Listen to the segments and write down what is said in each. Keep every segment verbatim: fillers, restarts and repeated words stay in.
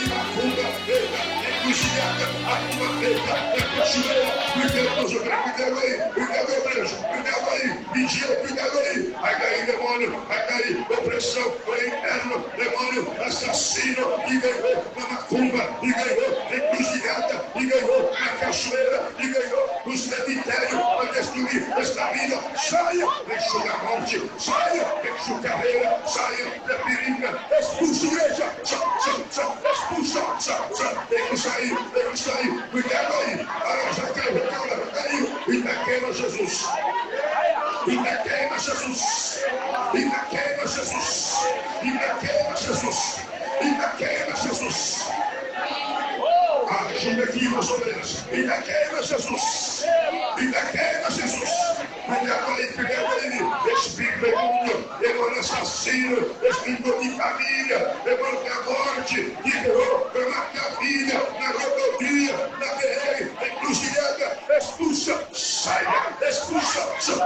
macumba, eita, encruzilhada, a tua feita, é cachoeira, cuidado, cuidado aí, cuidado aí, preso, cuidado aí, vigia, cuidado aí, vai cair demônio, vai cair opressão, foi inferno, demônio, assassino, e ganhou na macumba, e ganhou na encruzilhada, e ganhou na cachoeira, e ganhou no cemitério, para destruir esta vida, saia, enxuga a morte, saia, enxuga a carreira, saia da periga, expulsa a igreja, expulsa, tem que sair, tem que sair, cuidado aí, ah, já caiu, caiu, ainda queima Jesus, ainda queima Jesus, ainda queima Jesus, ainda queima Jesus, ainda queima Jesus. Ajuda aqui, meus obreiros, ainda queima Jesus, ainda queima Jesus. Cuidado aí, cuidado aí, espírito imundo, demônio assassino, espírito de família, demônio da morte, que errou, mata a vida, na rodovia, na B R, na encruzilhada, expulsa, saia, expulsa,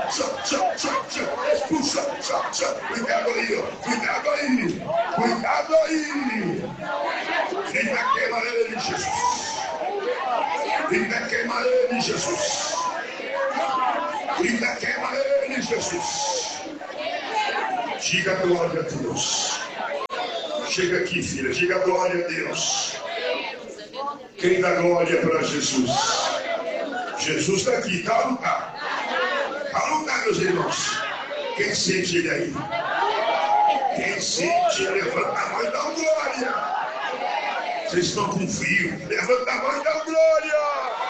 expulsa, cuidado aí, cuidado aí, cuidado aí. Ainda queima ele, Jesus. Ainda queima ele, Jesus. Ainda queima ele, Jesus. Diga glória a Deus. Chega aqui, filha. Diga glória a Deus. Quem dá glória para Jesus? Jesus está aqui. Está ou não está? Está ou não está, meus irmãos? Quem sente ele aí? Quem sente, levanta a mão e dá glória. Vocês estão com frio. Levanta a mão e dá glória.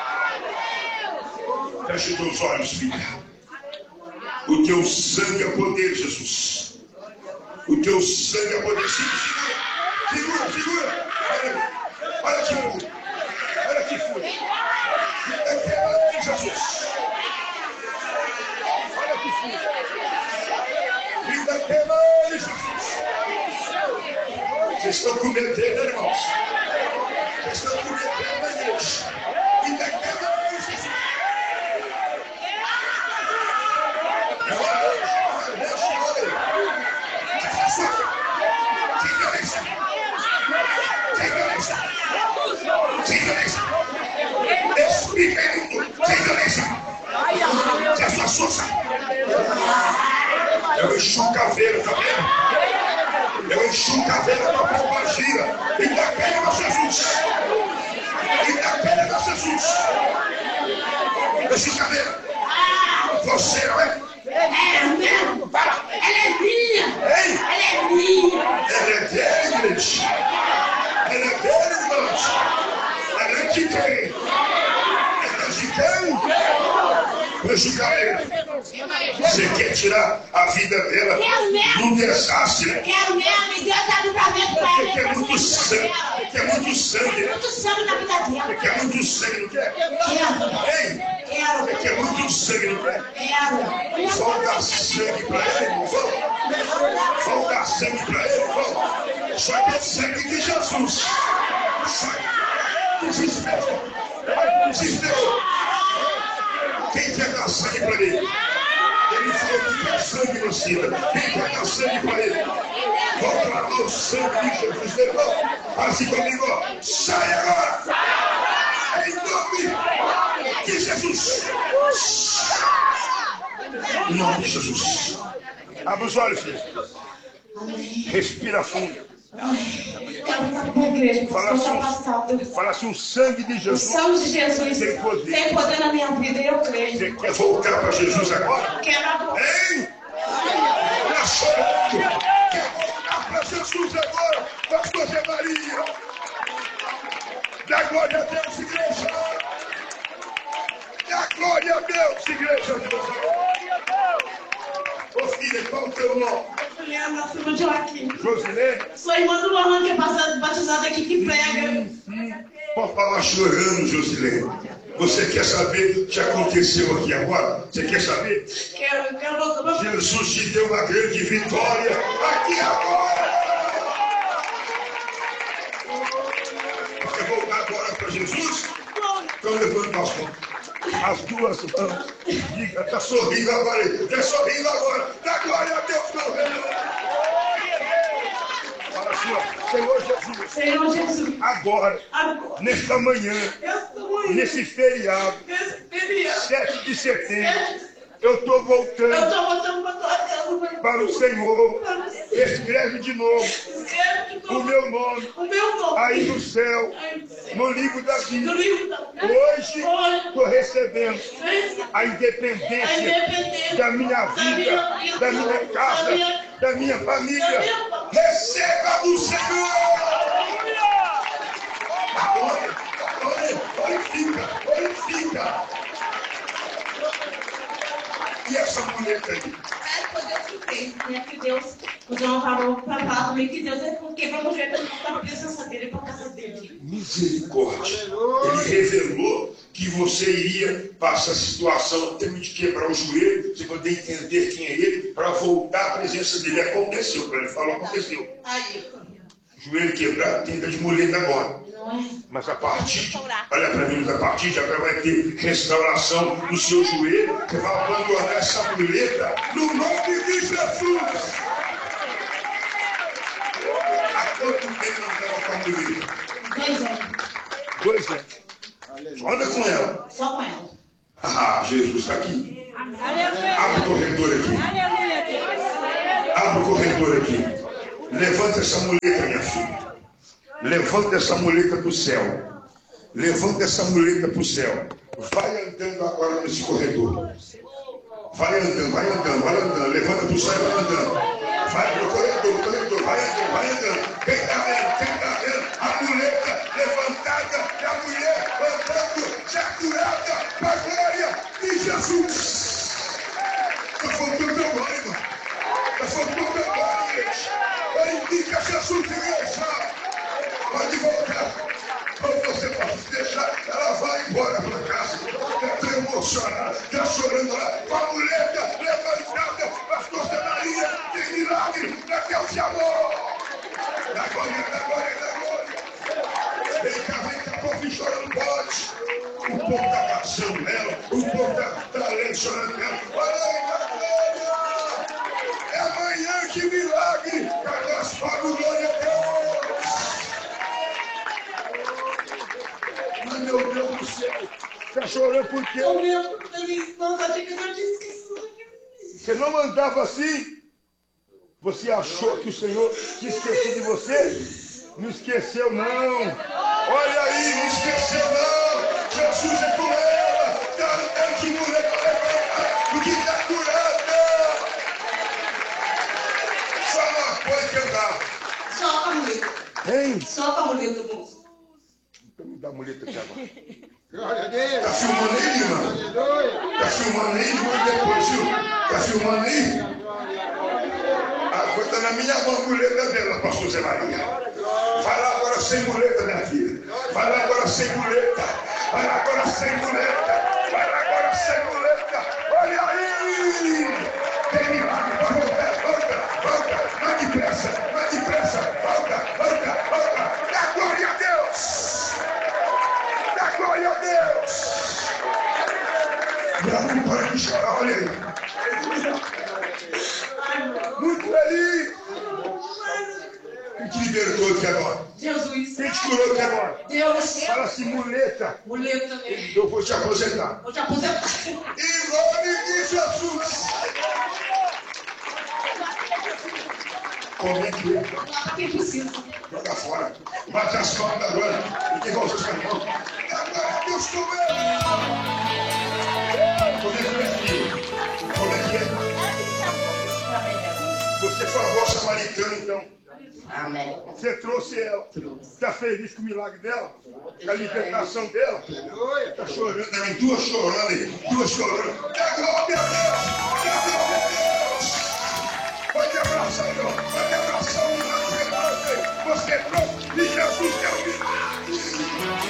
Feche os teus olhos, filha. O teu sangue é poder, Jesus. O teu sangue é poder. Segura, segura. Olha, olha aqui, olha, olha aqui, filha. É Jesus. Olha aqui, filha. Ainda queima ele, Jesus. Vocês estão com medo dele, né, irmãos? Vocês estão com medo dele, né, igreja? Ainda queima ele, Jesus. Sem violência. Explica aí tudo. Sem violência. Que a sua força. Eu encho o caveiro, tá vendo? Eu encho o caveiro para a pomba gira. E da queima, Jesus. E da queima, Jesus. Esse caveiro. Você não é? É mesmo? Fala. Ela é minha. Ei? Ela é minha. Ela é dele, igreja. Ela é dele, irmãos. Ela é de quem? Ela é de quem? Prejudicar. Você quer tirar a vida dela num desastre? Quero mesmo, e Deus dá livramento para ela. Quer muito sangue. Quer muito sangue. Muito sangue na vida dela. Quer muito sangue, não quer? Quero. Ei? Quero. Quer muito sangue, não quer? Quero. Vamos dar sangue para ele, irmão. Vamos. Vamos dar sangue para ele, vamos. Só que é sangue de Jesus. Só que desespero. Desespero. Quem quer dar sangue para ele? Ele falou que quer sangue no cima. Quem quer dar sangue para ele? Vamos clamar o sangue de Jesus. Levanta. Assim comigo. Sai agora. Em nome de Jesus. Em nome de Jesus. Abra os olhos, filho. Respira fundo. Fala assim, fala assim, o sangue de Jesus. O sangue de Jesus tem poder. Tem poder na minha vida e eu creio. Você quer voltar para Jesus agora? Quero agora. Hein? Tá chorando. Quer voltar para Jesus agora? Pastor Zé Maria. Dá glória a Deus, igreja. Dá glória a Deus, igreja. Ô filha, qual o teu nome? Juliana, filha de Joaquim. Josilene? Sou irmã do Lohan, que é batizado aqui, que prega. Pode falar chorando, Josilene. Você quer saber o que aconteceu aqui agora? Você quer saber? Quero, quero voltar. Jesus te deu uma grande vitória aqui agora. Quer voltar agora para Jesus? Então levanta as mãos. As duas mãos. Diga, está sorrindo agora. Está sorrindo agora. Dá glória a Deus, meu Deus. Fala assim, ó, Senhor Jesus, Senhor Jesus, agora, agora, nesta manhã, esta manhã, nesse feriado, nesse feriado, sete de setembro, sete, eu estou eu voltando estou voltando para tua casa, para o Senhor. para o Senhor. Escreve de novo Escreve de o novo meu nome o meu nome aí no céu, aí no céu, no livro da no vida. livro da Hoje Hoje, estou recebendo a a independência independência da minha vida, da minha casa, da minha família. Receba do Senhor! Olha, olha, glorifica, glorifica. E essa muleta aí? É, foi Deus que fez, né? Que Deus, o João falou para falar comigo que Deus é porque vamos ver que eu estava precisando dele para casa dele. Misericórdia. Ele revelou que você iria passar a situação, tendo de quebrar o joelho, você poder entender quem é ele, para voltar à presença dele. Aconteceu, para ele falou, aconteceu. Aí, Joelho quebrado, tenta de muleta agora. não é? Mas a partir, olha para mim, a partir de agora vai ter restauração no seu joelho. Você vai abandonar essa muleta no nome de Jesus. Há quanto tempo não estava com a muleta? Dois anos, Dois anos. Anda com ela. só com ela. Ah, Jesus está aqui. Abre o corredor aqui. Abre o corredor aqui. Levanta essa muleta, minha filha. Levanta essa muleta para o céu. Levanta essa muleta para o céu. Vai andando agora nesse corredor. Vai andando, vai andando, vai andando. Levanta para o céu e vai andando. Vai no corredor, corredor, vai andando, vai andando. Quem está vendo? Quem está vendo? A muleta levantada e a mulher andando, já curada para a glória de Jesus. Está faltando teu glória, irmão. Está faltando teu glória, igreja. Glorifica Jesus, igreja. Pode voltar. Ou você pode deixar, ela vai embora para casa. Está emocionada, está chorando lá. Com a muleta levantada, pastor Sanaria, tem milagre, Deus te amou. Da glória, da glória, da glória. Vem cá, vem cá, povo chorando, pode. O povo está passando nela, o povo está lendo, chorando nela. Olha aí, da glória. É amanhã que milagre. Cadê as palmas, glória a Deus. Ai, meu Deus do céu. Está chorando por quê? Eu mesmo, feliz, nossa, achei que eu já tinha esquecido. Você não andava assim? Você achou que o Senhor tinha esquecido de você? Não esqueceu, não. Olha aí, não esqueceu, não. Jesus é com ela. Está andando de mulher para levantar, porque está curada. Só uma coisa que andava. Só com a muleta. Hein? Só com a muleta do moço. Então me dá a muleta aqui agora. Glória a Deus. Tá filmando aí, irmão? Aleluia. Tá filmando aí? Depois, viu? Tá filmando aí? A coisa tá na minha mão, a muleta dela, pastor Zé Maria. Vai lá agora sem muleta, minha filha. Vai lá agora sem muleta. Vai lá agora sem muleta. Vai lá agora sem muleta. Olha aí! Tem milagre. Volta, volta, volta. Vai depressa, vai depressa. Volta, volta, volta. Dá glória a Deus. Dá glória a Deus. Não para de chorar, olha aí. Muito feliz. Quem te libertou aqui agora? Jesus. Quem te curou aqui agora? Deus. Fala assim, muleta. Muleta também. Eu vou te aposentar. Vou te aposentar. Em nome de Jesus. Como é que é? Lá para quem precisa. Joga fora. Bate as palmas da glória. E igual os caminhões. Agora Deus comeu. Como é que é, filho? Como é que é? Você foi a voz samaritana, então. Amém. Você trouxe ela. Está feliz com o milagre dela? Com a libertação dela? Aleluia. Está chorando. Tem duas chorando aí. Duas chorando. Dá glória a Deus. Dá glória a Deus. Pode abraçar, irmão. Pode abraçar o milagre que você. Você trouxe e Jesus é o milagre.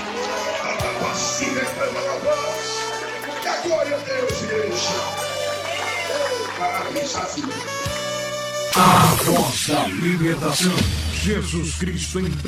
Dá glória a Deus, igreja. Parabéns, filho. A voz da libertação. Jesus Cristo em